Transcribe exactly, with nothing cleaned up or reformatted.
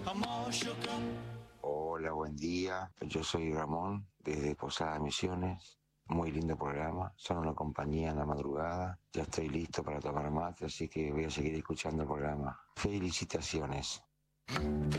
Hola, buen día. Yo soy Ramón, desde Posada Misiones. Muy lindo programa. Son una compañía en la madrugada. Ya estoy listo para tomar mate, así que voy a seguir escuchando el programa. Felicitaciones.